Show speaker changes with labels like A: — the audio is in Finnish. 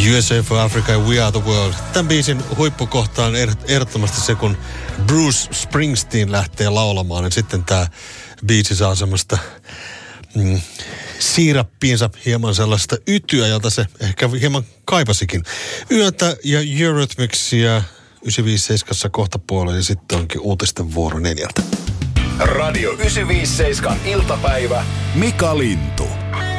A: USA for Africa ja We Are the World. Tämän biisin huippukohta on ehdottomasti se, kun Bruce Springsteen lähtee laulamaan, ja sitten tämä biisi saa semmoista siirappiinsa hieman sellaista ytyä, jota se ehkä hieman kaipasikin. Yötä ja Eurythmicsia 957 kohta puolella, ja sitten onkin uutisten vuoro 4.
B: Radio 957 iltapäivä. Mika Lintu.